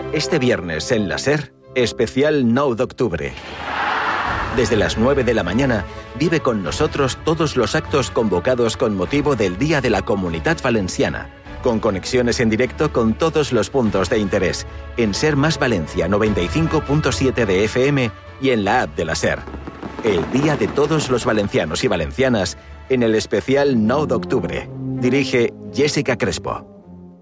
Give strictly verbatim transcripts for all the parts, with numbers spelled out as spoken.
Este viernes en la SER, especial nueve de octubre. Desde las nueve de la mañana, vive con nosotros todos los actos convocados con motivo del Día de la Comunitat Valenciana, con conexiones en directo con todos los puntos de interés, en SER Más Valencia noventa y cinco punto siete de F M y en la app de la SER. El Día de todos los valencianos y valencianas en el especial nueve de octubre. Dirige Jessica Crespo.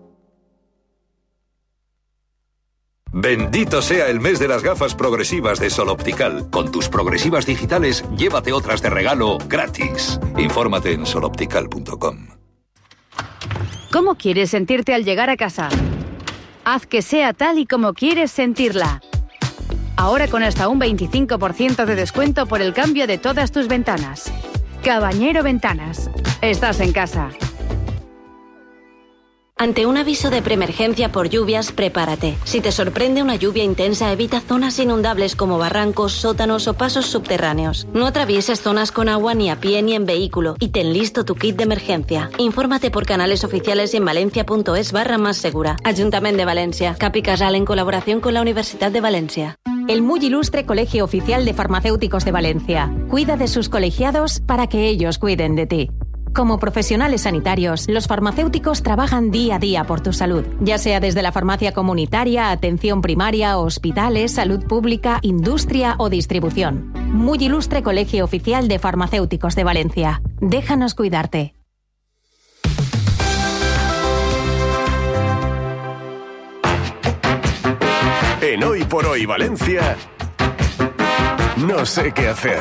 Bendito sea el mes de las gafas progresivas de Sol Optical. Con tus progresivas digitales, llévate otras de regalo gratis. Infórmate en sol optical punto com. ¿Cómo quieres sentirte al llegar a casa? Haz que sea tal y como quieres sentirla. Ahora con hasta un veinticinco por ciento de descuento por el cambio de todas tus ventanas. Cabañero Ventanas. Estás en casa. Ante un aviso de preemergencia por lluvias, prepárate. Si te sorprende una lluvia intensa, evita zonas inundables como barrancos, sótanos o pasos subterráneos. No atravieses zonas con agua ni a pie ni en vehículo y ten listo tu kit de emergencia. Infórmate por canales oficiales en valencia.es barra más segura. Ayuntamiento de Valencia. Capi Casal en colaboración con la Universidad de Valencia. El muy ilustre Colegio Oficial de Farmacéuticos de Valencia. Cuida de sus colegiados para que ellos cuiden de ti. Como profesionales sanitarios, los farmacéuticos trabajan día a día por tu salud, ya sea desde la farmacia comunitaria, atención primaria, hospitales, salud pública, industria o distribución. Muy ilustre Colegio Oficial de Farmacéuticos de Valencia. Déjanos cuidarte. En Hoy por Hoy Valencia, no sé qué hacer.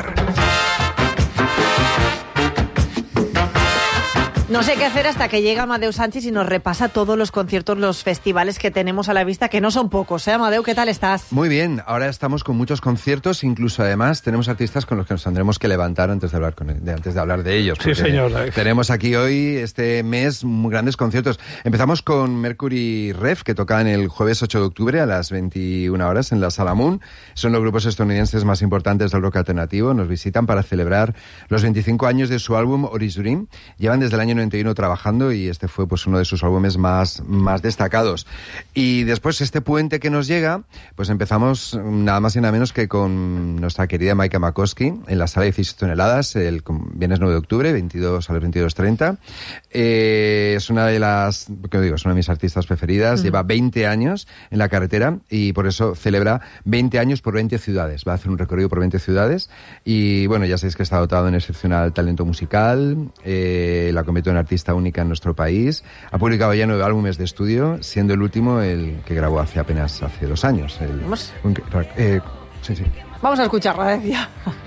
No sé qué hacer hasta que llega Amadeu Sánchez y nos repasa todos los conciertos, los festivales que tenemos a la vista, que no son pocos, ¿eh? Amadeu, ¿qué tal estás? Muy bien, ahora estamos con muchos conciertos, incluso además tenemos artistas con los que nos tendremos que levantar antes de hablar, con, de, antes de, hablar de ellos. Sí, señor. Tenemos aquí hoy, este mes, muy grandes conciertos. Empezamos con Mercury Rev, que tocan el jueves ocho de octubre a las veintiuna horas en la Sala Moon. Son los grupos estadounidenses más importantes del rock alternativo. Nos visitan para celebrar los veinticinco años de su álbum Oris Dream. Llevan desde el año noventa y uno trabajando y este fue pues uno de sus álbumes más, más destacados. Y después este puente que nos llega, pues empezamos nada más y nada menos que con nuestra querida Maika Makowski en la Sala dieciséis toneladas el viernes nueve de octubre, veintidós a las veintidós treinta. Eh, es una de las, ¿qué digo? Es una de mis artistas preferidas. Mm. Lleva veinte años en la carretera y por eso celebra veinte años por veinte ciudades. Va a hacer un recorrido por veinte ciudades y bueno, ya sabéis que está dotado en excepcional talento musical, eh, la convirtió en artista única en nuestro país. Ha publicado ya nueve álbumes de estudio, siendo el último el que grabó hace apenas hace dos años. El, ¿Vamos? Un, eh, sí, sí. Vamos a escucharla, decía.